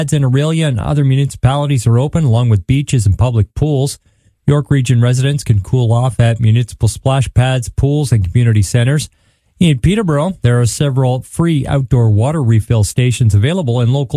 in Orillia and other municipalities are open, along with beaches and public pools. York Region residents can cool off at municipal splash pads, pools, and community centers. In Peterborough, there are several free outdoor water refill stations available in local